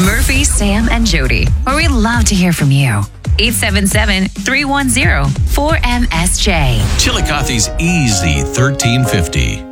Murphy, Sam, and Jody, where we love to hear from you. 877-310-4MSJ. Chillicothe's Easy 1350.